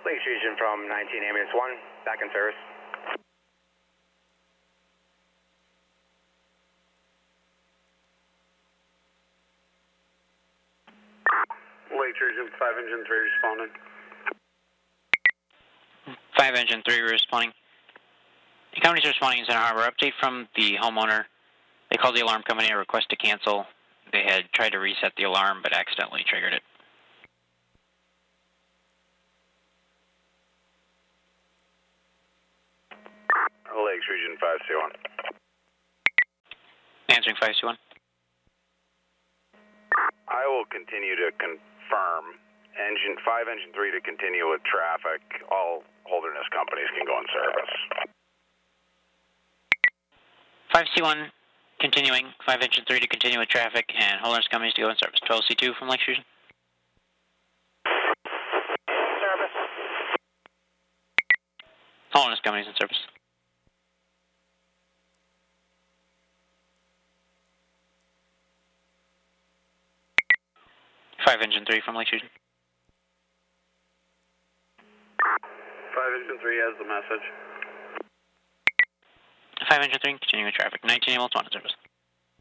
Lakes Region from 19 Ambulance 1, back in service. Lakes Region 5 Engine 3 responding. 5 Engine 3 responding. The company's responding to Center Harbor. Update from the homeowner. They called the alarm company a request to cancel. They had tried to reset the alarm but accidentally triggered it. Lakes Region 5C1. Answering 5C1. I will continue to confirm. 5 Engine 3 to continue with traffic. All Holderness companies can go in service. 5C1 continuing. 5 Engine 3 to continue with traffic and Holderness companies to go in service. 12C2 from Lakes Region. Service. Holderness companies in service. 5 Engine 3 from Lakes Region. 5 Engine 3 has the message. 5 Engine 3 continuing with traffic. 19 Ambulance 1 in service.